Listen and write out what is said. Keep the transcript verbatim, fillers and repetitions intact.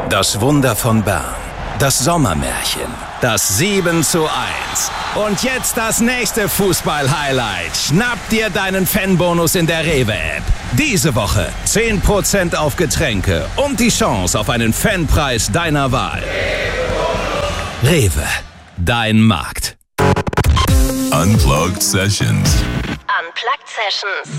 Das Wunder von Bern. Das Sommermärchen. Das sieben zu eins. Und jetzt das nächste Fußball-Highlight. Schnapp dir deinen Fanbonus in der Rewe-App. Diese Woche zehn Prozent auf Getränke und die Chance auf einen Fanpreis deiner Wahl. Rewe. Dein Markt. Unplugged Sessions. Unplugged Sessions.